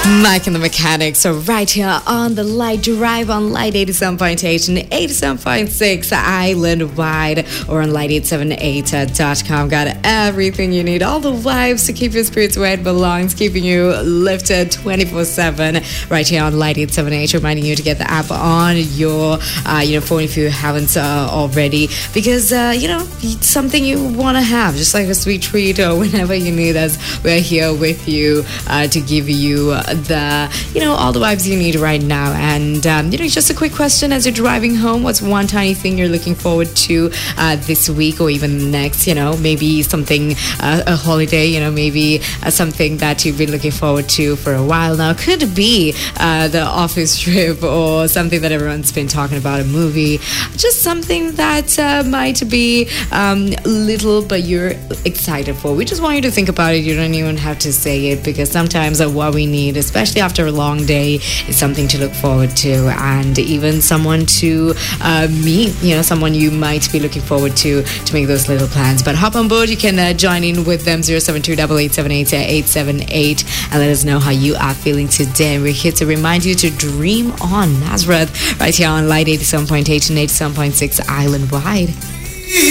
Mike and the Mechanics are right here on the Light Drive on Light 87.8 and 87.6 island wide, or on light878.com. Got everything you need, all the vibes to keep your spirits where it belongs, keeping you lifted 24/7 right here on Light 878. Reminding you to get the app on your phone if you haven't already, because it's something you want to have, just like a sweet treat, or whenever you need us, we're here with you to give you all the vibes you need right now. And just a quick question as you're driving home: what's one tiny thing you're looking forward to this week or even next? Maybe something, a holiday, maybe something that you've been looking forward to for a while now. Could be the office trip, or something that everyone's been talking about, a movie, just something that might be little but you're excited for. We just want you to think about it. You don't even have to say it, because sometimes what we need, especially after a long day, is something to look forward to, and even someone to meet, someone you might be looking forward to make those little plans. But hop on board. You can join in with them, 072-8878-878, and let us know how you are feeling today. And we're here to remind you to dream on. Nazareth, right here on Light 87.8 and 87.6 island wide.